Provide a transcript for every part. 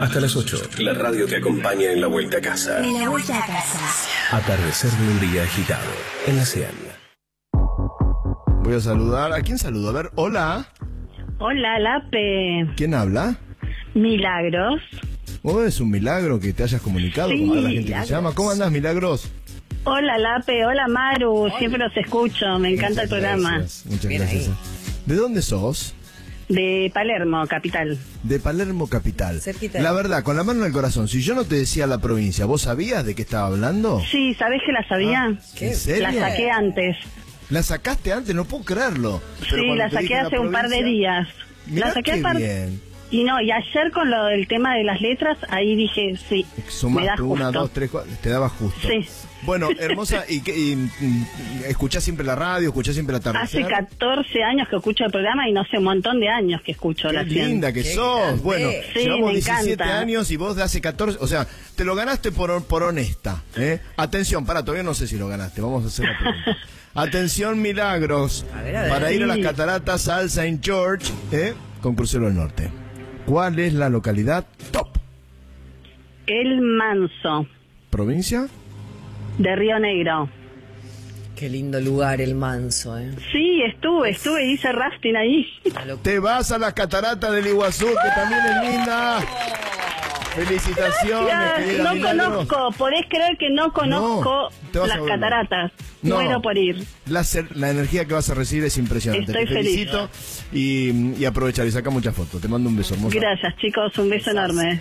Hasta las 8, la radio te acompaña en la vuelta a casa. En la vuelta a casa. Atardecer de un día agitado en la Sean. Voy a saludar. ¿A quién saludo? A ver, hola. Hola, Lape. ¿Quién habla? Milagros. Oh, es un milagro que te hayas comunicado Sí, con toda la gente Milagros. que llama. ¿Cómo andás, Milagros? Hola, Lape. Hola, Maru. Siempre los escucho. Me encanta el programa. Muchas Bien gracias. ahí. ¿De dónde sos? De Palermo, capital. De Palermo capital. Cerquita. La verdad, con la mano en el corazón, si yo no te decía la provincia, ¿vos sabías de qué estaba hablando? Sí, ¿sabés que la sabía? ¿Qué? ¿En serio? La saqué antes. ¿La sacaste antes? No puedo creerlo. Pero Sí, cuando la te saqué dije la hace un par de provincia, días. Mirá La saqué qué aparte. bien. Y no, y ayer con lo del tema de las letras, ahí dije, sí, me da Sumaste justo. 1, 2, 3, 4, te daba justo. Sí. Bueno, hermosa, ¿escuchás siempre la radio? ¿Escuchás siempre la tarde? Hace 14 años que escucho el programa y no sé, un montón de años que escucho Qué la Cien. linda que Qué sos. grande. Bueno, Sí, llevamos me 17 encanta. años y vos de hace 14, o sea, te lo ganaste por honesta. Atención, todavía no sé si lo ganaste, vamos a hacer la pregunta. Atención, Milagros, A ver. para ir a las Sí. cataratas al Saint George, con Crucero del Norte. ¿Cuál es la localidad top? El Manso, ¿Provincia? de Río Negro. Qué lindo lugar el Manso, Sí, estuve, hice rafting ahí. Te vas a las cataratas del Iguazú, que también es linda. Felicitaciones, querida No Milagros. conozco, podés creer que no conozco No, te vas a las volver. cataratas. No. Muero por ir. La energía que vas a recibir es impresionante. Estoy Te felicito y aprovechar y saca muchas fotos. Te mando un beso, hermosa. Gracias, chicos, un beso enorme.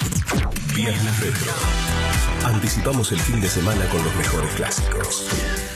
Viernes Retro. Anticipamos el fin de semana con los mejores clásicos.